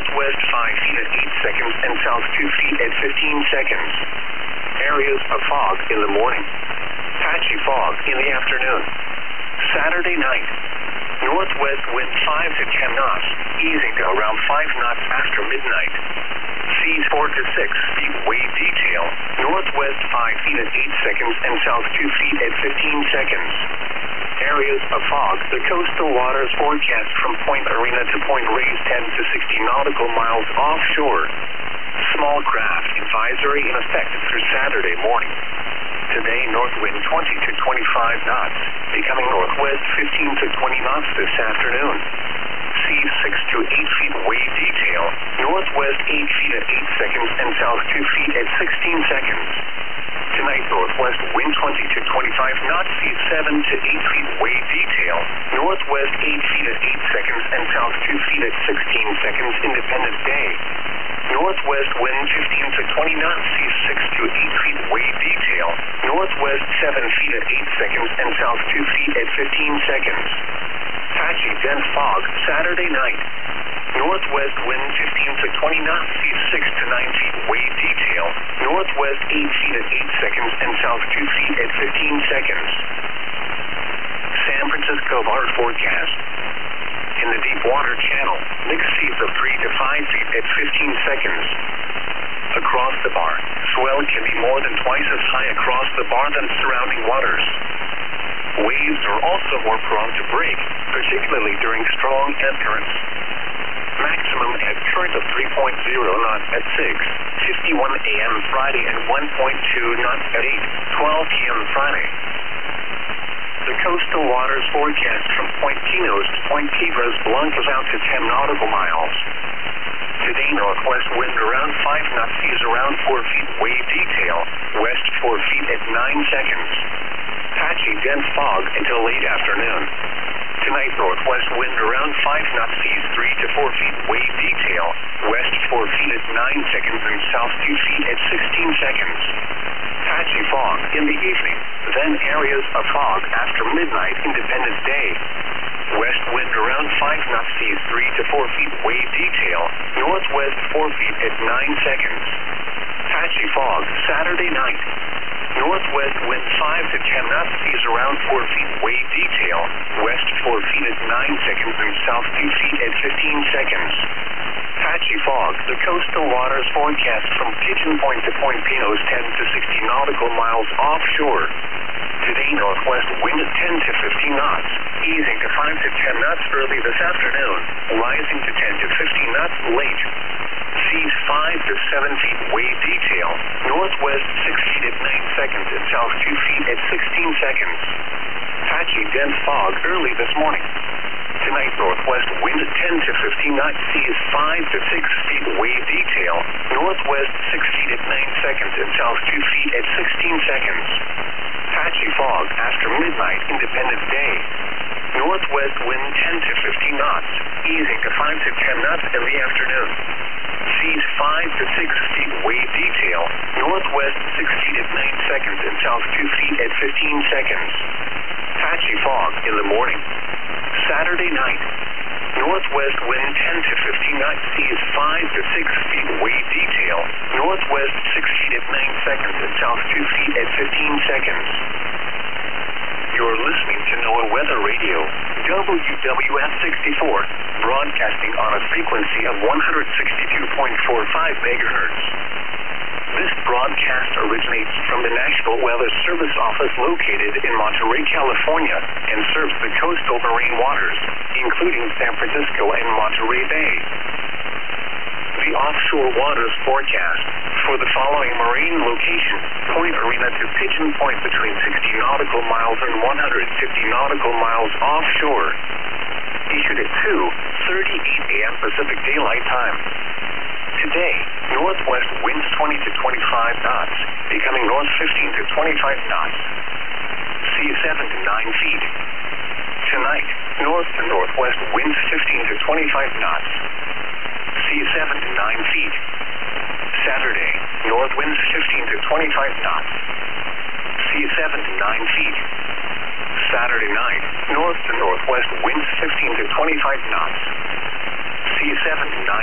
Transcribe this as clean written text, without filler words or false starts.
northwest 5 feet at 8 seconds, and south 2 feet at 15 seconds. Areas of fog in the morning. Patchy fog in the afternoon. Saturday night. Northwest wind 5 to 10 knots, easing to around 5 knots after midnight. Seas 4 to 6 feet wave detail. Northwest 5 feet at 8 seconds, and south 2 feet at 15 seconds. Areas of fog. The coastal waters forecast from Point Arena to Point Reyes 10 to 60 nautical miles offshore. Small craft advisory in effect through Saturday morning. Today, north wind 20 to 25 knots, becoming northwest 15 to 20 knots this afternoon. Seas 6 to 8 feet wave detail. Northwest 8 feet at 8 seconds, and south 2 feet at 16 seconds. Tonight, northwest wind 20 to 25 knots, seas 7 to 8 feet wave detail. Northwest 8 feet at 8 seconds, and south 2 feet at 16 seconds, Independence Day. Northwest wind 15 to 20 knots, seas 6 to 8 feet wave detail. Northwest 7 feet at 8 seconds, and south 2 feet at 15 seconds. Patchy dense fog Saturday night. Northwest wind 15 to 20 knots, seas 6 to 9 feet wave detail. Northwest 8 feet at 8 seconds, and south 2 feet at 15 seconds. San Francisco bar forecast. In the deep water channel, mixed seas of 3 to 5 feet at 15 seconds. Across the bar, swell can be more than twice as high across the bar than surrounding waters. Waves are also more prone to break, particularly during strong ebb currents. Maximum ebb current of 3.0 knots at 6:51 a.m. Friday and 1.2 knots at 8:12 p.m. Friday. The coastal waters forecast from Point Pinos to Point Piedras Blancas out to 10 nautical miles. Today, northwest wind around 5 knots, seas around 4 feet wave detail, west 4 feet at 9 seconds. Patchy dense fog until late afternoon. Tonight, northwest wind around 5 knots, seas 3 to 4 feet wave detail, west 4 feet at 9 seconds, and south 2 feet at 16 seconds. Patchy fog in the evening, then areas of fog after midnight, Independence Day. West wind around 5 knots, seas 3 to 4 feet wave detail, northwest 4 feet at 9 seconds. Patchy fog Saturday night. Northwest wind 5 to 10 knots, seas around 4 feet wave detail, west 4 feet at 9 seconds, and south 2 feet at 15 seconds. Patchy fog. The coastal waters forecast from Pigeon Point to Point Pinos 10 to 60 nautical miles offshore. Today, northwest wind 10 to 15 knots, easing to 5 to 10 knots early this afternoon, rising to 10 to 15 knots late. Seas 5 to 7 feet wave detail, northwest 6 feet at 9 seconds, and south 2 feet at 16 seconds. Patchy dense fog early this morning. Tonight, northwest wind 10 to 15 knots, seas 5 to 6 feet wave detail, northwest 6 feet at 9 seconds, and south 2 feet at 16 seconds. Patchy fog after midnight, Independence Day. Northwest wind 10 to 15 knots, easing to 5 to 10 knots in the afternoon. Seas 5 to 6 feet wave detail, northwest 6 feet at 9 seconds, and south 2 feet at 15 seconds. Patchy fog in the morning. Saturday night. Northwest wind 10 to 15 knots, seas 5 to 6 feet wave detail, northwest 6 feet at 9 seconds, and south 2 feet at 15 seconds. You're listening to NOAA Weather Radio, WWF 64, broadcasting on a frequency of 162.45 megahertz. This broadcast originates from the National Weather Service Office located in Monterey, California, and serves the coastal marine waters, including San Francisco and Monterey Bay. The offshore waters forecast for the following marine locations: Point Arena to Pigeon Point between 60 nautical miles and 150 nautical miles offshore. Issued at 2:38 a.m. Pacific Daylight Time. Today, northwest winds 20 to 25 knots, becoming north 15 to 25 knots. Seas 7 to 9 feet. Tonight, north to northwest winds 15 to 25 knots. Seas 7 to 9 feet. Saturday, north winds 15 to 25 knots. Seas 7 to 9 feet. Saturday night, north to northwest winds 15 to 25 knots. Seas 7 to 9